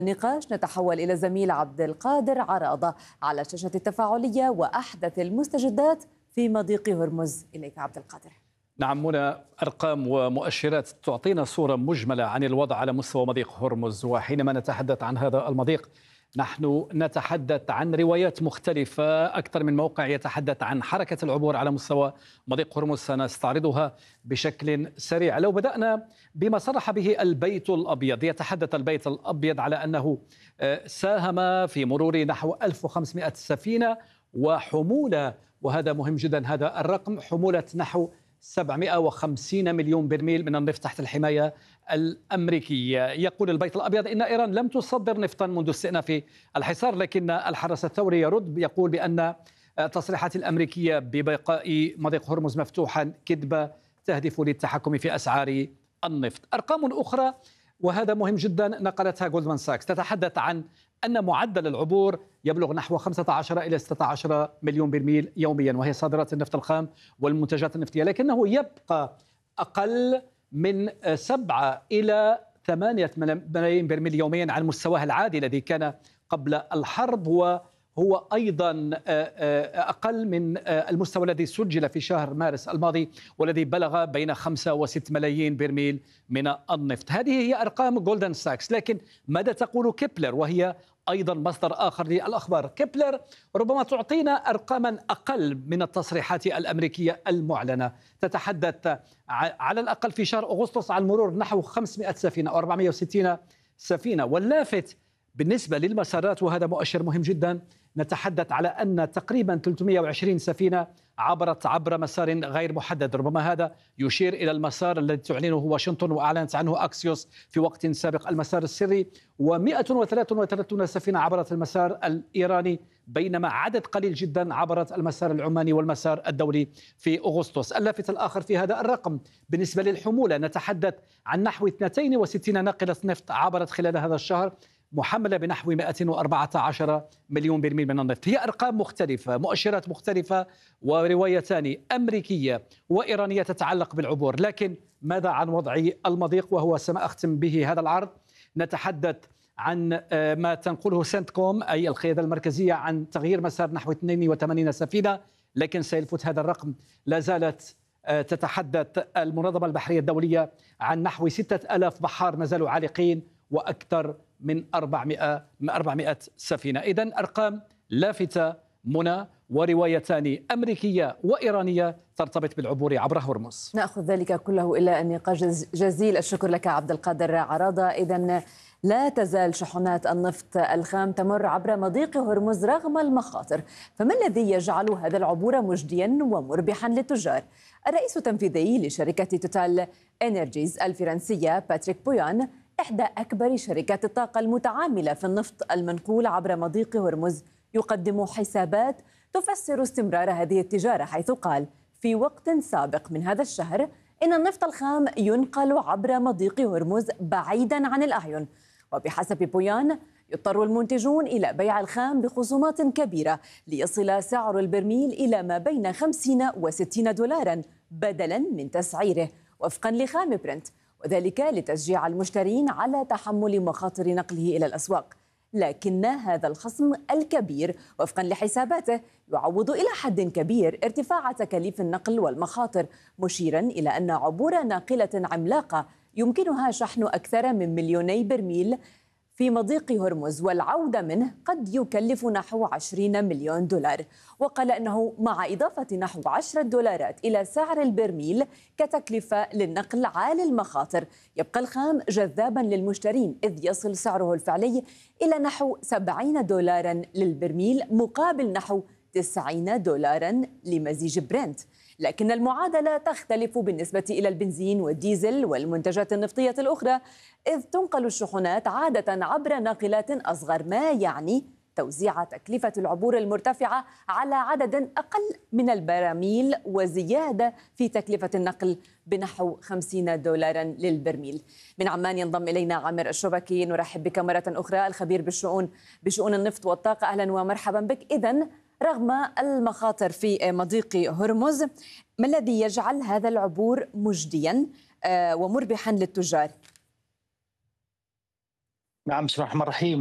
النقاش نتحول إلى زميل عبد القادر عراضة على شاشة التفاعلية وأحدث المستجدات في مضيق هرمز. إليك عبد القادر. نعم منى، أرقام ومؤشرات تعطينا صورة مجملة عن الوضع على مستوى مضيق هرمز. وحينما نتحدث عن هذا المضيق نحن نتحدث عن روايات مختلفة، أكثر من موقع يتحدث عن حركة العبور على مستوى مضيق هرمز، سنستعرضها بشكل سريع. لو بدأنا بما صرح به البيت الأبيض، يتحدث البيت الأبيض على أنه ساهم في مرور نحو 1500 سفينة وحمولة، وهذا مهم جدا هذا الرقم، حمولة نحو 750 مليون برميل من النفط تحت الحماية الأمريكية. يقول البيت الأبيض إن إيران لم تصدر نفطا منذ استئناف الحصار، لكن الحرس الثوري يرد يقول بأن التصريحات الأمريكية ببقاء مضيق هرمز مفتوحا كذبة تهدف للتحكم في أسعار النفط. أرقام أخرى وهذا مهم جدا نقلتها جولدمان ساكس تتحدث عن أن معدل العبور يبلغ نحو 15 إلى 16 مليون برميل يوميا، وهي صادرات النفط الخام والمنتجات النفطية، لكنه يبقى أقل من 7 إلى 8 ملايين برميل يوميا عن مستواه العادي الذي كان قبل الحرب، وهو أيضا أقل من المستوى الذي سجل في شهر مارس الماضي والذي بلغ بين 5 و6 ملايين برميل من النفط. هذه هي أرقام جولدمان ساكس، لكن ماذا تقول كيبلر وهي أيضا مصدر آخر للأخبار؟ كيبلر ربما تعطينا أرقاما أقل من التصريحات الأمريكية المعلنة، تتحدث على الأقل في شهر أغسطس عن مرور نحو 500 سفينة أو 460 سفينة. واللافت بالنسبة للمسارات وهذا مؤشر مهم جدا، نتحدث على أن تقريبا 320 سفينة عبرت عبر مسار غير محدد، ربما هذا يشير إلى المسار الذي تعلنه واشنطن وأعلنت عنه أكسيوس في وقت سابق، المسار السري، و133 سفينة عبرت المسار الإيراني، بينما عدد قليل جدا عبرت المسار العماني والمسار الدولي في أغسطس. اللافت الآخر في هذا الرقم بالنسبة للحمولة، نتحدث عن نحو 62 ناقلة نفط عبرت خلال هذا الشهر محملة بنحو 114 مليون برميل من النفط. هي أرقام مختلفة، مؤشرات مختلفة، وروايتان أمريكية وإيرانية تتعلق بالعبور. لكن ماذا عن وضع المضيق وهو سأختم به هذا العرض؟ نتحدث عن ما تنقله سنتكوم أي القيادة المركزية عن تغيير مسار نحو 82 سفينة، لكن سيلفت هذا الرقم لا زالت تتحدث المنظمة البحرية الدولية عن نحو 6000 بحار ما زالوا عالقين وأكثر من 400 سفينة. إذن أرقام لافتة منى، وروايتان أمريكية وإيرانية ترتبط بالعبور عبر هرمز. نأخذ ذلك كله إلى النقاش. جزيل الشكر لك عبد القادر عراضة. إذن لا تزال شحنات النفط الخام تمر عبر مضيق هرمز رغم المخاطر، فما الذي يجعل هذا العبور مجديا ومربحا للتجار؟ الرئيس التنفيذي لشركة توتال إنرجيز الفرنسية باتريك بويان، إحدى أكبر شركات الطاقة المتعاملة في النفط المنقول عبر مضيق هرمز، يقدم حسابات تفسر استمرار هذه التجارة، حيث قال في وقت سابق من هذا الشهر إن النفط الخام ينقل عبر مضيق هرمز بعيدا عن الأعين. وبحسب بويان يضطر المنتجون إلى بيع الخام بخصومات كبيرة ليصل سعر البرميل إلى ما بين 50 و60 دولارا بدلا من تسعيره وفقا لخام برنت، وذلك لتشجيع المشترين على تحمل مخاطر نقله إلى الأسواق. لكن هذا الخصم الكبير وفقا لحساباته يعوض إلى حد كبير ارتفاع تكاليف النقل والمخاطر، مشيرا إلى أن عبور ناقلة عملاقة يمكنها شحن أكثر من 2 برميل في مضيق هرمز والعودة منه قد يكلف نحو 20 مليون دولار. وقال أنه مع إضافة نحو 10 دولارات إلى سعر البرميل كتكلفة للنقل عالي المخاطر، يبقى الخام جذابا للمشترين، إذ يصل سعره الفعلي إلى نحو 70 دولارا للبرميل مقابل نحو 90 دولارا لمزيج برنت. لكن المعادلة تختلف بالنسبة إلى البنزين والديزل والمنتجات النفطية الأخرى، إذ تنقل الشحنات عادة عبر ناقلات أصغر، ما يعني توزيع تكلفة العبور المرتفعة على عدد أقل من البراميل وزيادة في تكلفة النقل بنحو 50 دولارا للبرميل. من عمان ينضم إلينا عامر الشبكي، نرحب بك مرة أخرى، الخبير بشؤون النفط والطاقة. أهلا ومرحبا بك. إذن رغم المخاطر في مضيق هرمز، ما الذي يجعل هذا العبور مجديا ومربحا للتجار؟ نعم، بسم الله الرحمن الرحيم.